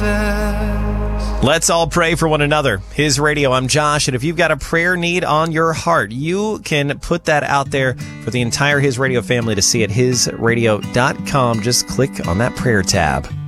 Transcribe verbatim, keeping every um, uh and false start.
says. Let's all pray for one another. His Radio, I'm Josh, and if you've got a prayer need on your heart, you can put that out there for the entire His Radio family to see at his radio dot com. Just click on that prayer tab.